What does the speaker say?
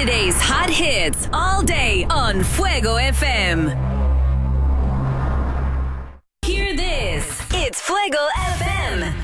Today's hot hits all day on Fuego FM. Hear this. It's Fuego FM.